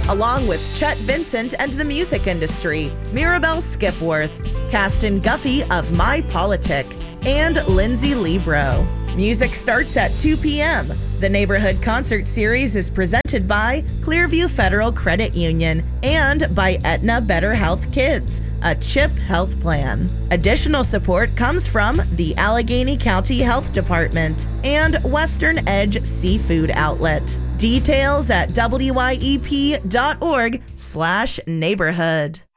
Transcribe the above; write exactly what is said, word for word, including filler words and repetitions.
along with Chet Vincent and the music industry, Mirabelle Skipworth, Caston Guffey of My Politic, and Lindsay Libro. Music starts at two p.m. The Neighborhood Concert Series is presented by Clearview Federal Credit Union and by Aetna Better Health Kids, a CHIP health plan. Additional support comes from the Allegheny County Health Department and Western Edge Seafood Outlet. Details at W Y E P dot org slash neighborhood.